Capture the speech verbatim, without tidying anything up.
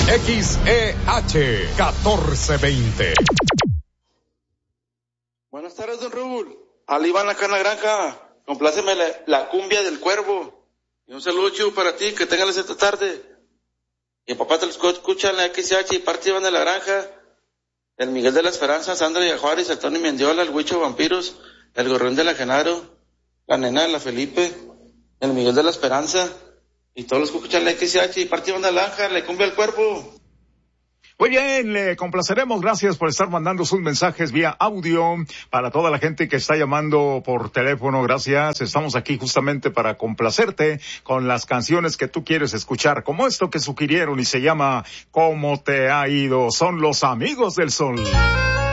X E H catorce veinte. Buenas tardes, don Raúl. Ali van acá en la granja. Compláceme la, la cumbia del cuervo. Y un saludo chivo para ti, que tengas esta tarde. Y el papá te lo escucha en la X H y parte van de la granja. El Miguel de la Esperanza, Sandra y Juárez, el Tony Mendiola, el Huicho Vampiros, el Gorrión de la Genaro, la Nena de la Felipe, el Miguel de la Esperanza, y todos los que escuchan la X H y parte van de la granja, le cumbia el cuervo. Muy bien, le complaceremos. Gracias por estar mandando sus mensajes vía audio para toda la gente que está llamando por teléfono. Gracias. Estamos aquí justamente para complacerte con las canciones que tú quieres escuchar, como esto que sugirieron y se llama ¿Cómo te ha ido? Son los Amigos del Sol.